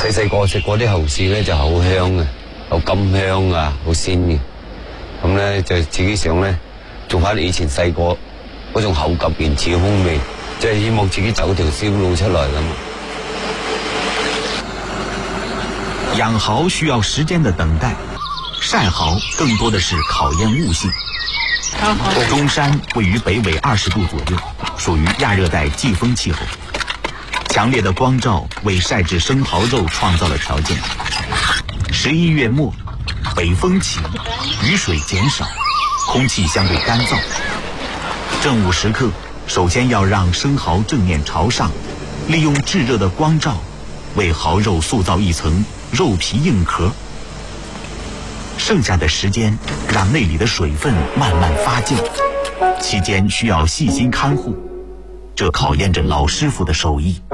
細個食嗰啲蠔豉咧就好香嘅，有甘香啊，好鮮嘅。咁咧就自己想咧做翻以前細個嗰種口感原始嘅風味，即係希望自己走條燒路出來咁。 養蠔需要時間的等待，曬蠔更多的是考驗悟性。中山位於北緯20度左右，屬於亞熱帶季風氣候。強烈的光照為曬制生蠔肉創造了條件。11月末，北風起，雨水減少，空氣相對乾燥。正午時刻，首先要讓生蠔正面朝上，利用炙熱的光照，為蠔肉塑造一層肉皮硬殼。剩下的時間，讓內裡的水分慢慢發酵，期間需要細心看護，這考驗着老師傅的手藝。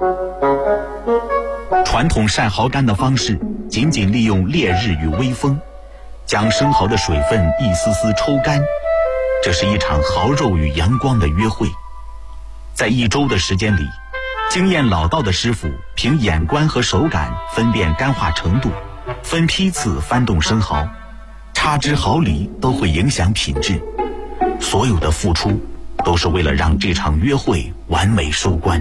傳統曬蠔乾的方式，僅僅利用烈日與微風，將生蠔的水分一絲絲抽乾。這是一場蠔肉與陽光的約會。在1周的時間裡，經驗老道的師傅憑眼觀和手感分辨乾化程度，分批次翻動生蠔，差之毫厘都會影響品質。所有的付出都是為了讓這場約會完美收官。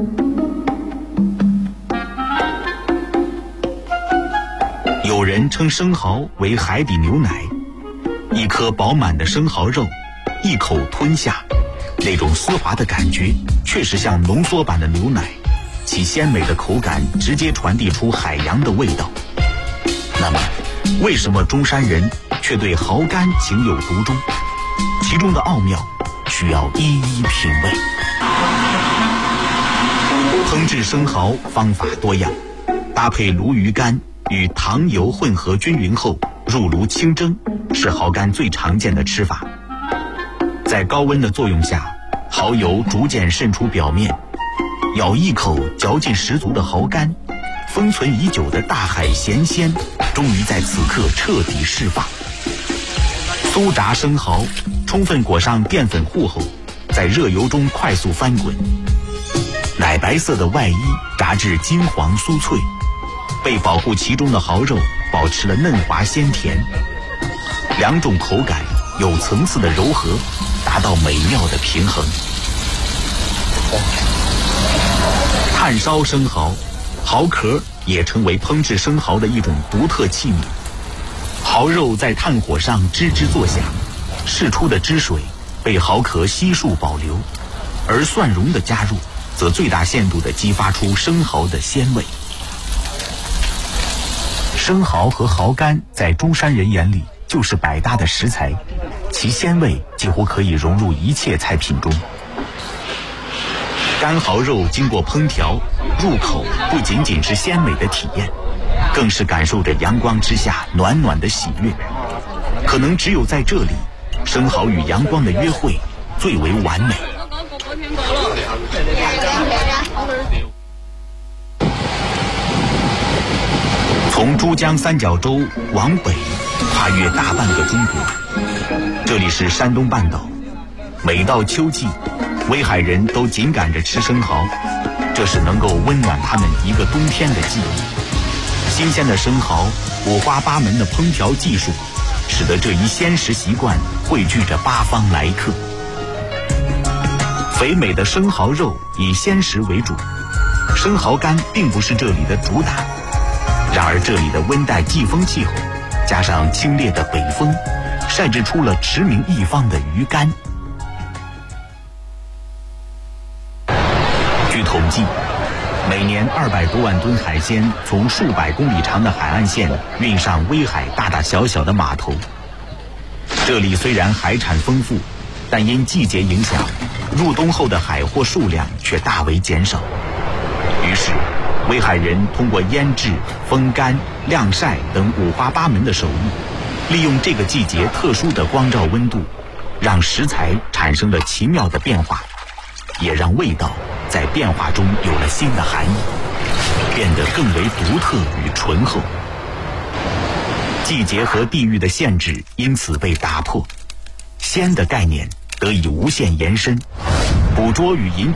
有人稱生蠔為海底牛奶，一顆飽滿的生蠔肉，一口吞下，那種絲滑的感覺確實像濃縮版的牛奶，其鮮美的口感直接傳遞出海洋的味道。那麼，為什麼中山人卻對蠔乾情有獨鍾？其中的奧妙需要一一品味。烹製生蠔方法多樣，搭配鱸魚乾與糖油混合均勻後入爐清蒸，是蠔乾最常見的吃法。在高溫的作用下，蠔油逐漸滲出表面，咬一口嚼勁十足的蠔乾，封存已久的大海鹹鮮終於在此刻徹底釋放。酥炸生蠔充分裹上澱粉糊後，在熱油中快速翻滾，奶白色的外衣炸至金黃酥脆，被保護其中的蠔肉保持了嫩滑鮮甜，兩種口感有層次的柔和，達到美妙的平衡。炭燒生蠔，蠔殼也成為烹製生蠔的一種獨特器皿。蠔肉在炭火上吱吱作響，釋出的汁水被蠔殼悉數保留，而蒜蓉的加入則最大限度地激發出生蠔的鮮味。生蠔和蠔乾在中山人眼裡就是百搭的食材，其鮮味幾乎可以融入一切菜品中。乾蠔肉經過烹調，入口不僅僅是鮮美的體驗，更是感受着陽光之下暖暖的喜悅。可能只有在這裡，生蠔與陽光的約會最為完美。從珠江三角洲往北，跨越大半個中國，這裡是山東半島。每到秋季，威海人都緊趕着吃生蠔，這是能夠溫暖他們一個冬天的記憶。新鮮的生蠔，五花八門的烹調技術，使得這一鮮食習慣匯聚着八方來客。肥美的生蠔肉以鮮食為主，生蠔乾並不是這裡的主打。然而這裡的溫帶季風氣候，加上清冽的北風，曬製出了馳名一方的魚乾。據統計，每年200多萬噸海鮮從數百公里長的海岸線運上威海大大小小的碼頭。這裡雖然海產豐富，但因季節影響，入冬後的海貨數量卻大為減少。於是威海人通過醃製、風乾、晾曬等五花八門的手藝，利用這個季節特殊的光照溫度，讓食材產生了奇妙的變化，也讓味道在變化中有了新的含義，變得更為獨特與醇厚。季節和地域的限制因此被打破，鮮的概念得以無限延伸，捕捉與引